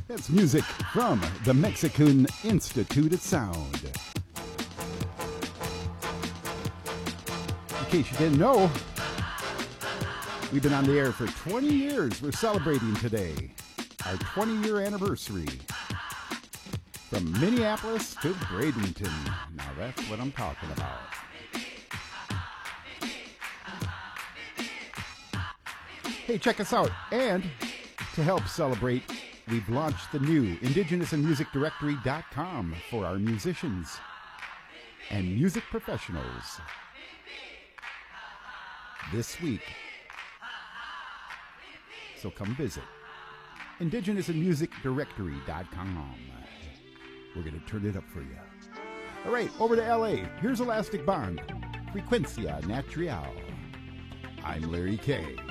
That's music from the Mexican Institute of Sound. In case you didn't know, we've been on the air for 20 years. We're celebrating today our 20-year anniversary. From Minneapolis to Bradenton. Now that's what I'm talking about. Hey, check us out. And to help celebrate, we've launched the new indigenousinmusicdirectory.com for our musicians and music professionals this week. So come visit indigenousinmusicdirectory.com. We're going to turn it up for you. All right, over to LA. Here's Elastic Bond, Frecuencia Natural. I'm Larry K.